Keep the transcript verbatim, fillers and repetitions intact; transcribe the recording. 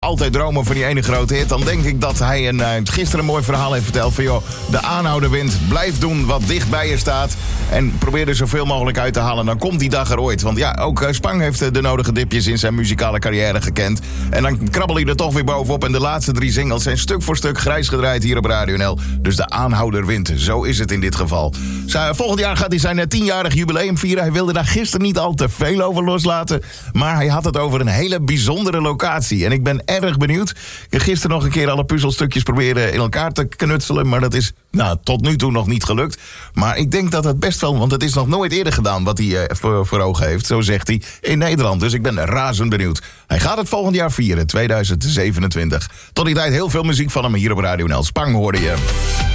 altijd dromen van die ene grote hit. Dan denk ik dat hij een, uh, gisteren een mooi verhaal heeft verteld van... joh, de aanhouder wint, blijf doen wat dicht bij je staat... en probeer er zoveel mogelijk uit te halen. Dan komt die dag er ooit. Want ja, ook uh, Spang heeft uh, de nodige dipjes in zijn muzikale carrière gekend. En dan krabbel hij er toch weer bovenop. En de laatste drie singles zijn stuk voor stuk grijs gedraaid hier op Radio N L. Dus de aanhouder wint. Zo is het in dit geval. Zo, volgend jaar gaat hij zijn uh, tienjarig jubileum vieren. Hij wilde daar gisteren niet al te veel over loslaten. Maar hij had het over een hele bijzondere locatie. En ik ben erg benieuwd. Ik heb gisteren nog een keer alle puzzelstukjes proberen in elkaar te knutselen. Maar dat is nou, tot nu toe nog niet gelukt. Maar ik denk dat het best wel... want het is nog nooit eerder gedaan wat hij uh, voor, voor ogen heeft. Zo zegt hij in Nederland. Dus ik ben razend benieuwd. Hij gaat het volgend jaar vieren, tweeduizend zevenentwintig. Tot die tijd heel veel muziek van hem hier op Radio N L. Spang hoorde je.